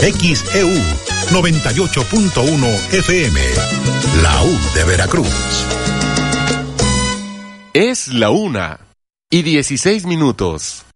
XEU 98.1 FM, la U de Veracruz. Es la 1:16.